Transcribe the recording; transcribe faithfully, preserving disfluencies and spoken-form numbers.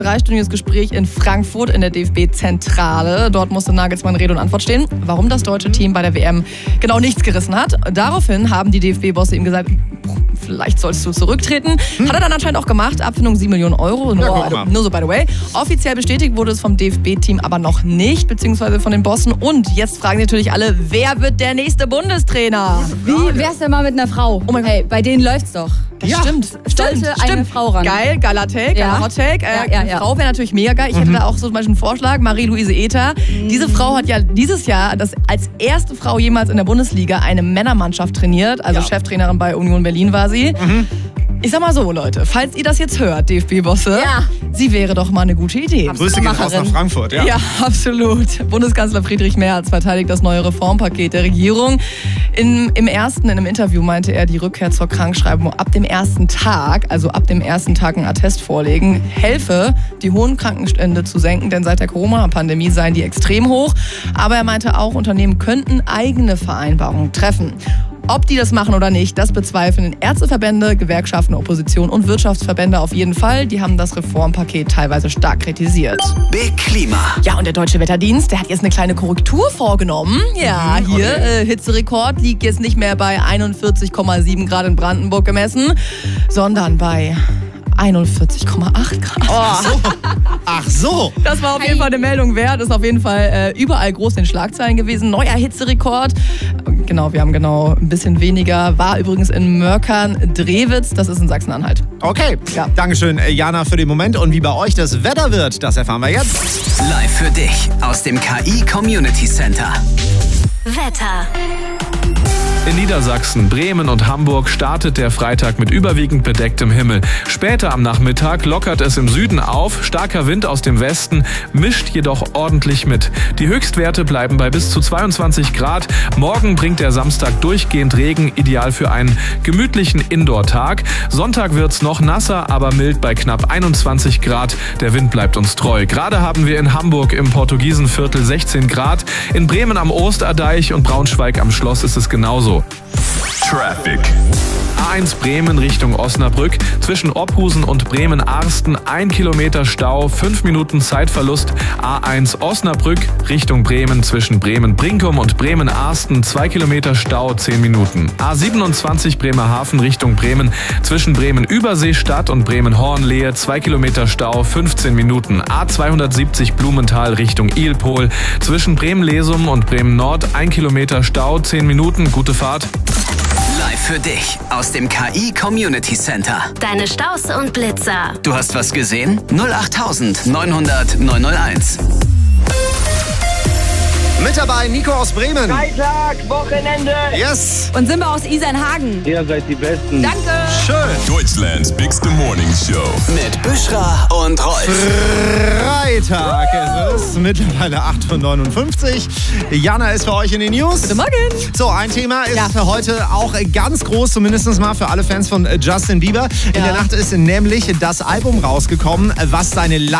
Dreistündiges Gespräch in Frankfurt in der D F B-Zentrale. Dort musste Nagelsmann Rede und Antwort stehen, warum das deutsche Team bei der W M genau nichts gerissen hat. Daraufhin haben die D F B-Bosse ihm gesagt, vielleicht sollst du zurücktreten. Hm. Hat er dann anscheinend auch gemacht. Abfindung sieben Millionen Euro. Nur, ja, nur so by the way. Offiziell bestätigt wurde es vom D F B-Team aber noch nicht, beziehungsweise von den Bossen. Und jetzt fragen sich natürlich alle, wer wird der nächste Bundestrainer? Wie wär's denn mal mit einer Frau? Oh mein hey, bei denen läuft's doch. Das ja. stimmt. Sollte stimmt, eine stimmt. Frau ran. Geil, geiler Take, ja. geiler Hot Take. Äh, ja, ja, ja. Frau wäre natürlich mega geil. Ich hätte mhm. da auch so zum Beispiel einen Vorschlag. Marie-Louise Ether. Mhm. Diese Frau hat ja dieses Jahr das als erste Frau jemals in der Bundesliga eine Männermannschaft trainiert. Also ja. Cheftrainerin bei Union Berlin war sie. Mhm. Ich sag mal so, Leute, falls ihr das jetzt hört, D F B-Bosse, ja. sie wäre doch mal eine gute Idee. Grüße gehen raus nach Frankfurt, ja. Ja, absolut. Bundeskanzler Friedrich Merz verteidigt das neue Reformpaket der Regierung. In, Im ersten, in einem Interview meinte er, die Rückkehr zur Krankschreibung ab dem ersten Tag, also ab dem ersten Tag einen Attest vorlegen, helfe, die hohen Krankenstände zu senken, denn seit der Corona-Pandemie seien die extrem hoch. Aber er meinte auch, Unternehmen könnten eigene Vereinbarungen treffen. Ob die das machen oder nicht, das bezweifeln Ärzteverbände, Gewerkschaften, Opposition und Wirtschaftsverbände auf jeden Fall. Die haben das Reformpaket teilweise stark kritisiert. Big Klima. Ja, und der Deutsche Wetterdienst, der hat jetzt eine kleine Korrektur vorgenommen. Ja, hier, okay. äh, Hitzerekord liegt jetzt nicht mehr bei einundvierzig Komma sieben Grad in Brandenburg gemessen, sondern bei einundvierzig Komma acht Grad. Oh. Ach so. Das war auf jeden Fall eine Meldung wert. Das ist auf jeden Fall äh, überall groß in den Schlagzeilen gewesen. Neuer Hitzerekord. Genau, wir haben genau ein bisschen weniger. War übrigens in Mörkern-Drewitz. Das ist in Sachsen-Anhalt. Okay. Ja. Dankeschön, Jana, für den Moment. Und wie bei euch das Wetter wird, das erfahren wir jetzt. Live für dich aus dem K I Community Center. Wetter. In Niedersachsen, Bremen und Hamburg startet der Freitag mit überwiegend bedecktem Himmel. Später am Nachmittag lockert es im Süden auf, starker Wind aus dem Westen mischt jedoch ordentlich mit. Die Höchstwerte bleiben bei bis zu zweiundzwanzig Grad. Morgen bringt der Samstag durchgehend Regen, ideal für einen gemütlichen Indoor-Tag. Sonntag wird's noch nasser, aber mild bei knapp einundzwanzig Grad. Der Wind bleibt uns treu. Gerade haben wir in Hamburg im Portugiesenviertel sechzehn Grad. In Bremen am Osterdeich und Braunschweig am Schloss ist es genauso. Traffic. A eins Bremen Richtung Osnabrück. Zwischen Ophusen und Bremen-Arsten ein Kilometer Stau, fünf Minuten Zeitverlust. A eins Osnabrück Richtung Bremen zwischen Bremen-Brinkum und Bremen-Arsten zwei Kilometer Stau, zehn Minuten. A siebenundzwanzig Bremerhaven Richtung Bremen zwischen Bremen-Überseestadt und Bremen-Hornlehe zwei Kilometer Stau, fünfzehn Minuten. A zweihundertsiebzig Blumenthal Richtung Ilpol zwischen Bremen-Lesum und Bremen-Nord ein Kilometer Stau, zehn Minuten. Gute Fahrt. Live für dich aus dem K I Community Center. Deine Staus und Blitzer. Du hast was gesehen? null acht neunhundert neunhunderteins. Mit dabei Nico aus Bremen. Freitag, Wochenende. Yes. Und Simba aus Isernhagen. Ihr seid die Besten. Danke. Schön. Deutschlands Bigste Morning Show. Mit Büschra und Rolf. Freitag ist es. Mittlerweile acht Uhr neunundfünfzig. Jana ist für euch in den News. Guten Morgen. So, ein Thema ist ja. für heute auch ganz groß, zumindest mal für alle Fans von Justin Bieber. In ja. der Nacht ist nämlich das Album rausgekommen, was seine